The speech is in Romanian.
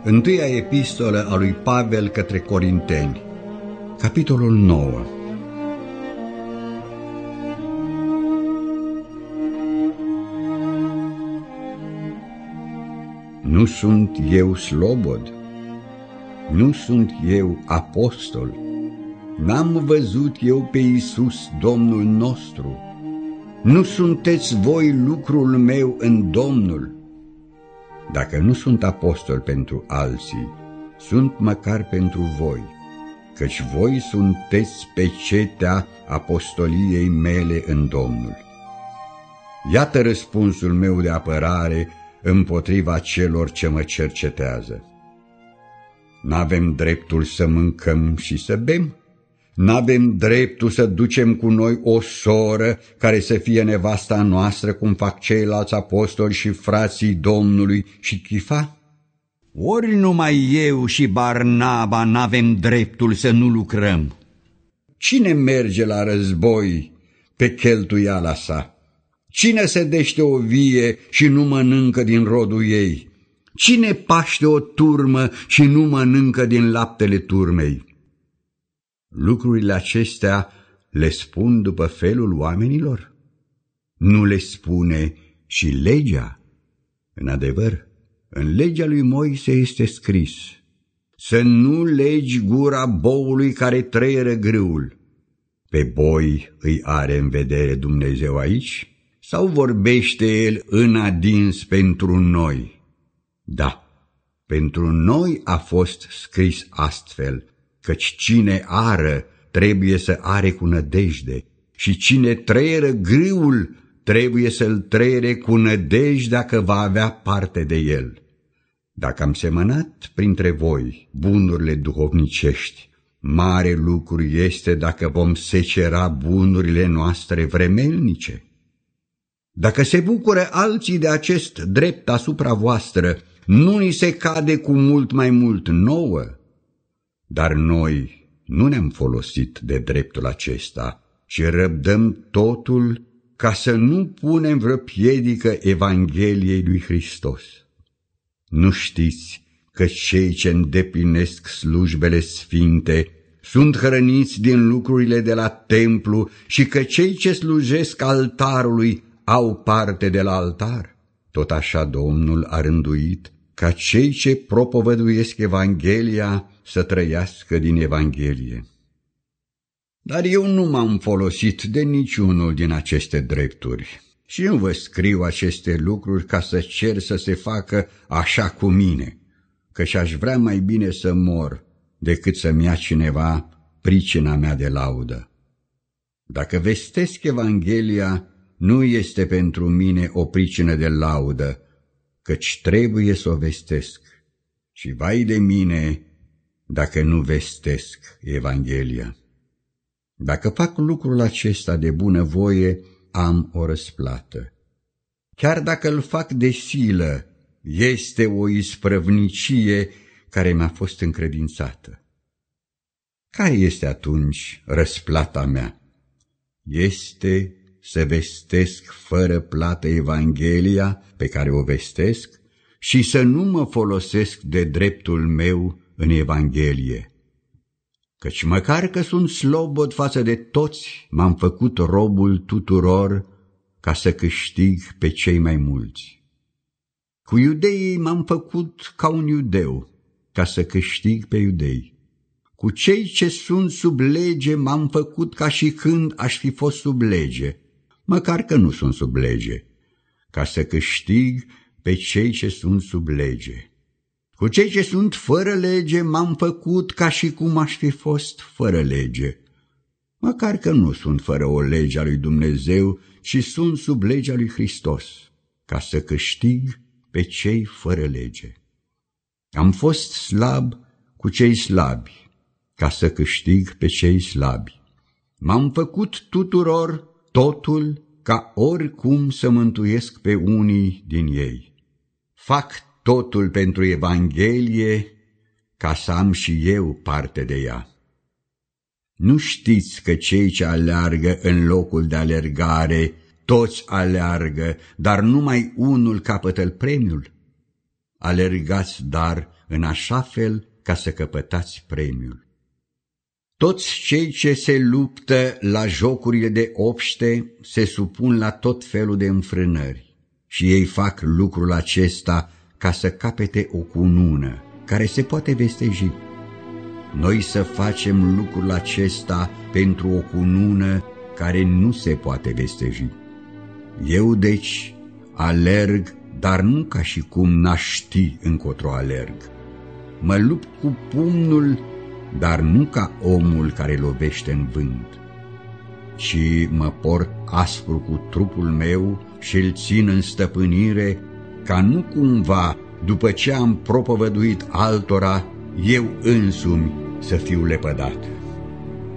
Întâia epistolă a lui Pavel către Corinteni, capitolul 9. Nu sunt eu slobod? Nu sunt eu apostol? N-am văzut eu pe Iisus, Domnul nostru? Nu sunteți voi lucrul meu în Domnul? Dacă nu sunt apostol pentru alții, sunt măcar pentru voi, căci voi sunteți pecetea apostoliei mele în Domnul. Iată răspunsul meu de apărare împotriva celor ce mă cercetează. N-avem dreptul să mâncăm și să bem? N-avem dreptul să ducem cu noi o soră care să fie nevasta noastră, cum fac ceilalți apostoli și frații Domnului și Chifa? Ori numai eu și Barnaba n-avem dreptul să nu lucrăm? Cine merge la război pe cheltuiala sa? Cine sădește o vie și nu mănâncă din rodul ei? Cine paște o turmă și nu mănâncă din laptele turmei? Lucrurile acestea le spun după felul oamenilor? Nu le spune și legea? În adevăr, în legea lui Moise este scris: să nu legi gura boului care trăieră grâul. Pe boi îi are în vedere Dumnezeu aici? Sau vorbește el în adins pentru noi? Da, pentru noi a fost scris astfel, căci cine ară trebuie să are cu nădejde și cine trăieră grâul trebuie să-l trăiere cu nădejde că va avea parte de el. Dacă am semănat printre voi bunurile duhovnicești, mare lucru este dacă vom secera bunurile noastre vremelnice. Dacă se bucură alții de acest drept asupra voastră, nu ni se cade cu mult mai mult nouă? Dar noi nu ne-am folosit de dreptul acesta, ci răbdăm totul ca să nu punem vreo piedică Evangheliei lui Hristos. Nu știți că cei ce îndeplinesc slujbele sfinte sunt hrăniți din lucrurile de la templu și că cei ce slujesc altarului au parte de la altar? Tot așa Domnul a rânduit ca cei ce propovăduiesc Evanghelia să trăiască din Evanghelie. Dar eu nu m-am folosit de niciunul din aceste drepturi și nu vă scriu aceste lucruri ca să cer să se facă așa cu mine, căci aș vrea mai bine să mor decât să-mi ia cineva pricina mea de laudă. Dacă vestesc Evanghelia, nu este pentru mine o pricină de laudă, căci trebuie să o vestesc. Și vai de mine dacă nu vestesc Evanghelia. Dacă fac lucrul acesta de bunăvoie, am o răsplată. Chiar dacă îl fac de silă, este o isprăvnicie care mi-a fost încredințată. Care este atunci răsplata mea? Este să vestesc fără plată Evanghelia pe care o vestesc și să nu mă folosesc de dreptul meu în Evanghelie. Căci măcar că sunt slobod față de toți, m-am făcut robul tuturor ca să câștig pe cei mai mulți. Cu iudeii m-am făcut ca un iudeu, ca să câștig pe iudei. Cu cei ce sunt sub lege m-am făcut ca și când aș fi fost sub lege, măcar că nu sunt sub lege, ca să câștig pe cei ce sunt sub lege. Cu cei ce sunt fără lege m-am făcut ca și cum aș fi fost fără lege, măcar că nu sunt fără o lege a lui Dumnezeu, ci sunt sub legea lui Hristos, ca să câștig pe cei fără lege. Am fost slab cu cei slabi, ca să câștig pe cei slabi. M-am făcut tuturor totul ca oricum să mântuiesc pe unii din ei. Fac totul pentru Evanghelie ca să am și eu parte de ea. Nu știți că cei ce aleargă în locul de alergare, toți aleargă, dar numai unul capătă premiul? alergați dar în așa fel ca să căpătați premiul. Toți cei ce se luptă la jocurile de obște se supun la tot felul de înfrânări și ei fac lucrul acesta ca să capete o cunună care se poate vesteji. Noi să facem lucrul acesta pentru o cunună care nu se poate vesteji. Eu, deci, alerg, dar nu ca și cum n-aș ști încotro alerg. Mă lupt cu pumnul, dar nu ca omul care lovește în vânt, ci mă port aspru cu trupul meu și îl țin în stăpânire, ca nu cumva, după ce am propovăduit altora, eu însumi să fiu lepădat.